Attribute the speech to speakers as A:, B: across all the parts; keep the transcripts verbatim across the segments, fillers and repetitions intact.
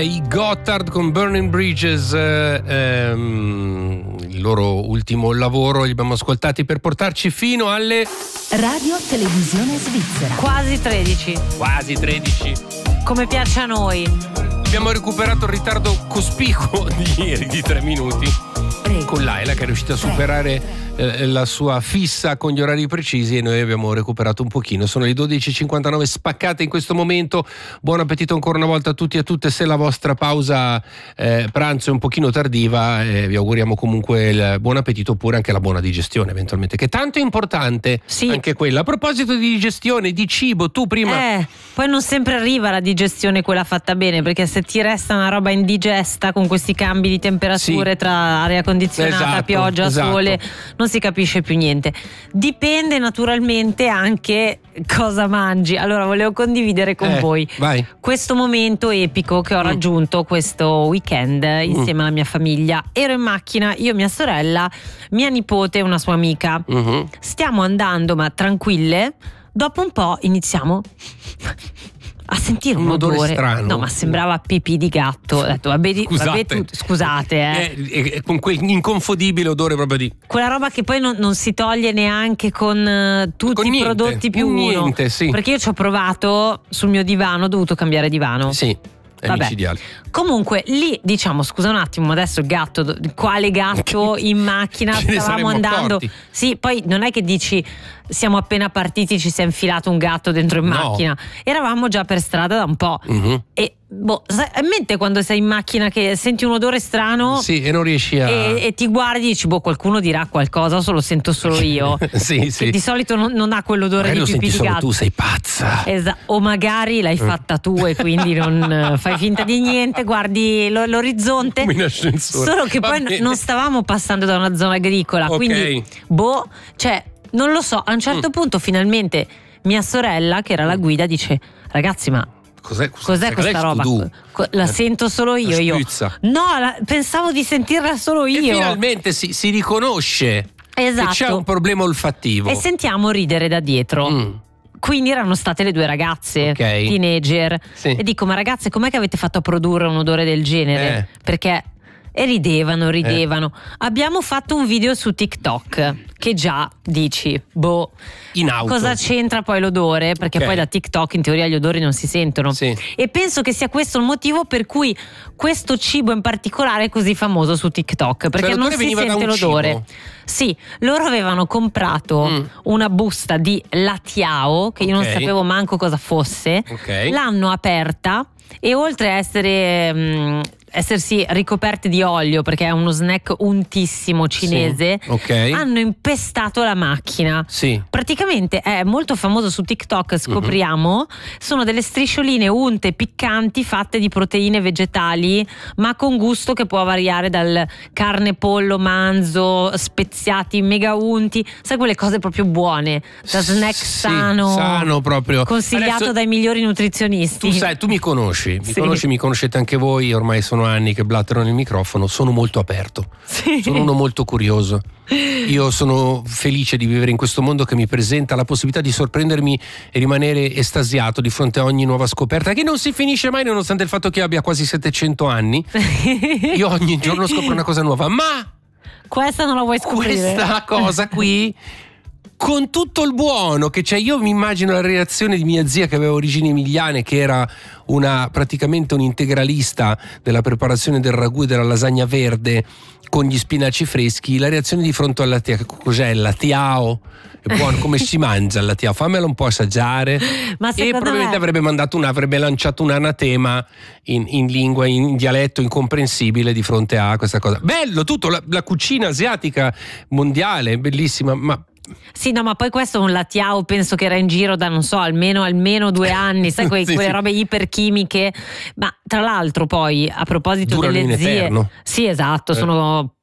A: eh, i Gotthard con Burning Bridges, eh, ehm, il loro ultimo lavoro, li abbiamo ascoltati per portarci fino alle
B: Radio Televisione Svizzera.
C: Quasi tredici.
A: Quasi tredici.
C: Come piace a noi.
A: Abbiamo recuperato il ritardo cospicuo di ieri di tre minuti.
B: Prego.
A: Con Laila che è riuscita a superare eh, la sua fissa con gli orari precisi, e noi abbiamo recuperato un pochino. Sono le dodici e cinquantanove spaccate in questo momento. Buon appetito ancora una volta a tutti e a tutte. Se la vostra pausa eh, pranzo è un pochino tardiva, eh, vi auguriamo comunque il buon appetito, oppure anche la buona digestione eventualmente, che tanto è importante.
C: Sì.
A: Anche quella. A proposito di digestione, di cibo, tu prima
C: Eh, poi non sempre arriva la digestione quella fatta bene, perché se ti resta una roba indigesta con questi cambi di temperature
A: Sì.
C: tra aria condizionata,
A: Esatto,
C: pioggia,
A: esatto.
C: sole, non si capisce più niente. Dipende naturalmente anche cosa mangi. Allora volevo condividere con
A: Eh,
C: voi
A: vai.
C: questo momento epico che ho
A: Mm.
C: raggiunto questo weekend insieme alla mia famiglia. Ero in macchina, io, mia sorella, mia nipote e una sua amica.
A: Mhm.
C: Stiamo andando, ma tranquille. Dopo un po' iniziamo a sentire un,
A: Un odore strano.
C: No, ma sembrava pipì di gatto. Ho detto, vabbè, di-
A: Scusate.
C: vabbè, tu- scusate, eh.
A: Eh, eh, eh, con quel inconfondibile odore proprio di
C: Quella roba che poi non, non si toglie neanche con eh, tutti
A: Con
C: i
A: niente,
C: prodotti più
A: con
C: uno.
A: niente, sì.
C: Perché io ci ho provato sul mio divano, ho dovuto cambiare divano.
A: sì, è
C: Vabbè.
A: micidiale.
C: Comunque lì diciamo, scusa un attimo, adesso il gatto, do- quale gatto in macchina?
A: Ce ne
C: Stavamo
A: saremmo
C: andando.
A: accorti.
C: Sì, poi non è che dici siamo appena partiti, ci si è infilato un gatto dentro in
A: No.
C: macchina. Eravamo già per strada da un po'.
A: Mhm.
C: E boh, sai, in mente quando sei in macchina che senti un odore strano
A: Sì, e non riesci a
C: e, e ti guardi e dici boh, qualcuno dirà qualcosa, o se lo sento solo io.
A: Sì,
C: Che
A: sì.
C: di solito non, non ha quell'odore
A: Magari
C: di
A: lo
C: pipì
A: senti
C: di
A: solo
C: gatto.
A: tu, sei pazza.
C: Esa- o magari l'hai fatta tu e quindi non eh, fai finta di niente, guardi lo- l'orizzonte.
A: Come in ascensore.
C: Solo che
A: Va
C: poi n-
A: bene.
C: non stavamo passando da una zona agricola,
A: Ok.
C: quindi boh, cioè non lo so, a un certo
A: Mm.
C: punto finalmente mia sorella, che era la guida, dice ragazzi, ma
A: Cos'è,
C: cos'è questa roba?
A: Tu?
C: Co- La sento solo io, io.
A: spruzza.
C: No, la- pensavo di sentirla solo
A: E
C: io.
A: finalmente si, si riconosce che c'è
C: Esatto.
A: un problema olfattivo.
C: E sentiamo ridere da dietro.
A: Mm.
C: Quindi erano state le due ragazze,
A: Ok.
C: teenager.
A: Sì.
C: E dico, ma ragazze, com'è che avete fatto a produrre un odore del genere?
A: Eh.
C: Perché... E ridevano, ridevano. Abbiamo fatto un video su TikTok, che già dici, boh,
A: In auto.
C: cosa c'entra poi l'odore? Perché
A: Ok.
C: poi da TikTok in teoria gli odori non si sentono.
A: Sì.
C: E penso che sia questo il motivo per cui questo cibo in particolare è così famoso su TikTok, perché non
A: l'odore
C: si
A: veniva da
C: sente
A: un
C: l'odore.
A: cibo?
C: Sì, loro avevano comprato
A: Mm.
C: una busta di Latiao, che io non
A: Ok.
C: sapevo manco cosa fosse.
A: Ok.
C: L'hanno aperta e oltre a essere mh, essersi ricoperti di olio, perché è uno snack untissimo cinese,
A: Sì, ok.
C: hanno impestato la macchina.
A: Sì.
C: Praticamente è molto famoso su TikTok, scopriamo, sono delle striscioline unte piccanti fatte di proteine vegetali, ma con gusto che può variare dal carne, pollo, manzo, speziati, mega unti, sai, quelle cose proprio buone, da snack
A: Sì,
C: sano,
A: sano proprio.
C: consigliato
A: Adesso
C: dai migliori nutrizionisti.
A: Tu sai, tu mi conosci, mi
C: Sì.
A: conosci, mi conoscete anche voi, ormai sono anni che blatterò nel microfono, sono molto aperto,
C: Sì.
A: sono uno molto curioso. Io sono felice di vivere in questo mondo che mi presenta la possibilità di sorprendermi e rimanere estasiato di fronte a ogni nuova scoperta, che non si finisce mai nonostante il fatto che io abbia quasi settecento anni. Io ogni giorno scopro una cosa nuova, ma
C: Questa non la vuoi scoprire.
A: questa cosa qui, con tutto il buono che c'è, io mi immagino la reazione di mia zia che aveva origini emiliane, che era una praticamente un integralista della preparazione del ragù e della lasagna verde con gli spinaci freschi, la reazione di fronte alla tia, cos'è il latiao? È buono, come si mangia il latiao? Fammelo un po' assaggiare.
C: Ma
A: E
C: secondo
A: probabilmente
C: me
A: avrebbe mandato un, avrebbe lanciato un anatema in, in lingua, in dialetto incomprensibile di fronte a questa cosa. Bello tutto, la, la cucina asiatica mondiale, bellissima, ma
C: sì, no, ma poi questo è un latiao, penso che era in giro da non so, almeno almeno due anni, sai, quei-
A: Sì,
C: quelle
A: sì.
C: robe iperchimiche. Ma tra l'altro poi a proposito
A: Durano
C: delle
A: in
C: zie,
A: eterno.
C: sì, esatto,
A: Eh.
C: sono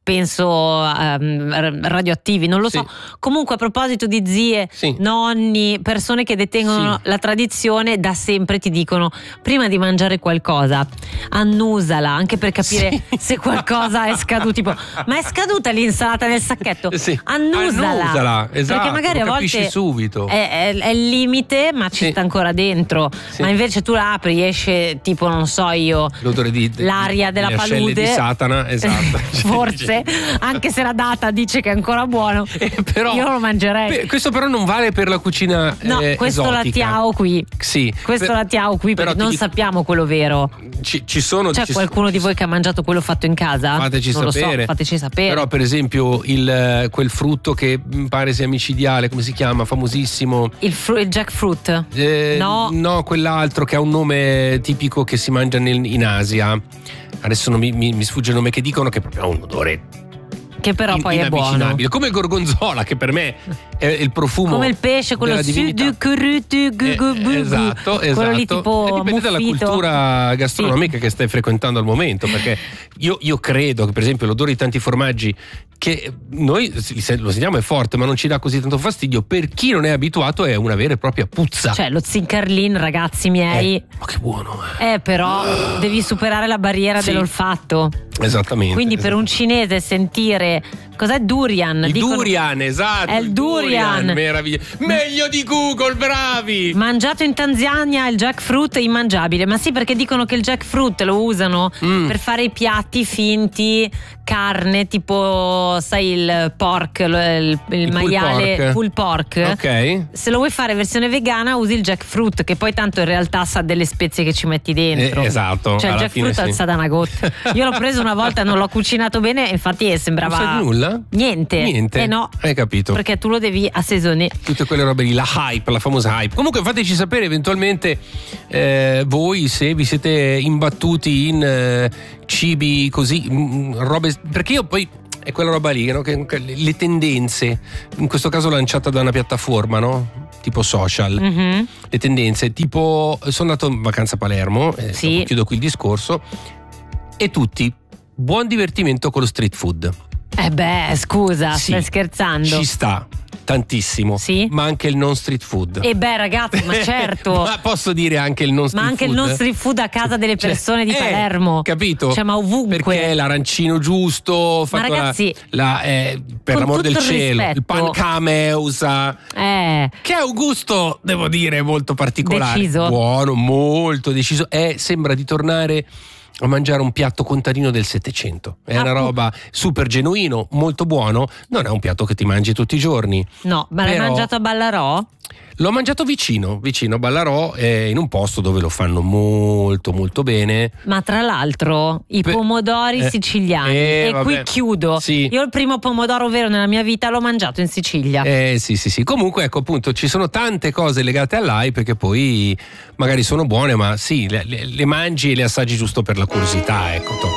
C: penso ehm, radioattivi, non lo
A: Sì.
C: so. Comunque, a proposito di zie,
A: Sì.
C: nonni, persone che detengono
A: Sì.
C: la tradizione, da sempre ti dicono: prima di mangiare qualcosa annusala, anche per capire
A: Sì.
C: se qualcosa è scaduto. Tipo, ma è scaduta l'insalata nel sacchetto?
A: Sì.
C: Annusala,
A: Annusala, esatto,
C: perché magari
A: lo
C: a
A: capisci
C: volte
A: subito.
C: È, è- è il limite, ma ci
A: Sì.
C: sta ancora dentro.
A: Sì.
C: Ma invece tu la apri, esce tipo, non so io,
A: L'odore di, di-
C: l'aria della
A: le ascelle
C: palude
A: di Satana, esatto.
C: Forse, anche se la data dice che è ancora buono,
A: Eh, però,
C: io lo mangerei.
A: per- questo però non vale per la cucina
C: No,
A: eh,
C: questo
A: esotica.
C: la tiao qui.
A: Sì,
C: Questo
A: per-
C: la tiao qui
A: però
C: perché
A: ti
C: non
A: dico-
C: sappiamo quello vero.
A: Ci, ci sono
C: C'è
A: ci-
C: qualcuno di voi che ha mangiato quello fatto in casa?
A: Fateci
C: non
A: sapere.
C: lo so, fateci sapere.
A: Però per esempio il, quel frutto che mi pare sia micidiale, come si chiama? Famosissimo.
C: il, fru- il jackfruit.
A: Eh,
C: No.
A: no, quell'altro che ha un nome tipico che si mangia nel- in Asia. Adesso non mi, mi- mi sfugge il nome, che dicono che proprio ha un odore
C: Che però
A: in-
C: poi è buono.
A: inavvicinabile. Come il gorgonzola, che per me è il profumo.
C: Come il pesce, quello
A: della
C: su
A: divinità.
C: du curu tu gu gu bu gu.
A: Eh, esatto, esatto.
C: Quello lì tipo
A: E dipende dalla
C: muffito.
A: cultura gastronomica che stai frequentando al momento, perché io, io credo che per esempio l'odore di tanti formaggi, che noi lo sentiamo è forte ma non ci dà così tanto fastidio, per chi non è abituato è una vera e propria puzza.
C: Cioè lo zincarlin, ragazzi miei,
A: Eh, ma che buono.
C: eh, però devi superare la barriera
A: Sì.
C: dell'olfatto.
A: Esattamente.
C: Quindi per un cinese sentire cos'è durian?
A: il
C: Dicono-
A: durian, esatto.
C: È il durian.
A: Meraviglioso. Meglio di Google, bravi.
C: Mangiato in Tanzania il jackfruit è immangiabile, ma sì, perché dicono che il jackfruit lo usano
A: Mm.
C: per fare i piatti finti, carne, tipo sai il pork, il, il, il
A: Il
C: maiale
A: pulled pork.
C: pulled pork.
A: Ok.
C: Se lo vuoi fare versione vegana usi il jackfruit, che poi tanto in realtà sa delle spezie che ci metti dentro.
A: Eh, esatto,
C: Cioè il
A: alla
C: jackfruit
A: fine sì.
C: sa da una gota. Io l'ho preso una volta, non l'ho cucinato bene, infatti sembrava
A: Non sai di nulla?
C: niente.
A: Niente.
C: Eh no.
A: Hai capito.
C: Perché tu lo devi assaisonner.
A: Tutte quelle robe lì, la hype, la famosa hype. Comunque fateci sapere eventualmente eh, voi se vi siete imbattuti in eh, cibi così, mh, robe, perché io poi è quella roba lì, no? che, che le tendenze, in questo caso lanciata da una piattaforma, no? Tipo social,
C: Mhm.
A: le tendenze, tipo sono andato in vacanza a Palermo, eh,
C: Sì.
A: dopo chiudo qui il discorso, e tutti, buon divertimento con lo street food.
C: Eh beh, scusa,
A: Sì,
C: stai scherzando?
A: Ci sta tantissimo,
C: Sì.
A: ma anche il non street food.
C: E beh, ragazzi, ma certo.
A: Ma posso dire anche il non street
C: Ma anche
A: food?
C: il non street food a casa delle
A: Cioè,
C: persone di
A: eh,
C: Palermo.
A: capito?
C: Cioè, ma ovunque.
A: Perché l'arancino giusto, fatto la-
C: ragazzi,
A: la, eh, per
C: con
A: l'amor del
C: tutto il
A: cielo, il
C: rispetto-
A: pancameusa,
C: Eh,
A: che ha un gusto, devo dire, molto particolare.
C: Deciso.
A: Buono, molto deciso. E sembra di tornare a mangiare un piatto contadino del Settecento. È
C: Ah,
A: una
C: pu-
A: roba super genuino, molto buono. Non è un piatto che ti mangi tutti i giorni.
C: no, ma l'hai
A: Però-
C: mangiato a Ballarò?
A: L'ho mangiato vicino, vicino a Ballarò, eh, in un posto dove lo fanno molto molto bene.
C: Ma tra l'altro i
A: Beh,
C: pomodori
A: eh,
C: siciliani.
A: eh,
C: e qui
A: vabbè.
C: chiudo.
A: Sì.
C: Io il primo pomodoro vero nella mia vita l'ho mangiato in Sicilia.
A: Eh sì sì sì, comunque ecco appunto ci sono tante cose legate all'hype che poi magari sono buone, ma sì, le, le- le mangi e le assaggi giusto per la curiosità, ecco. to.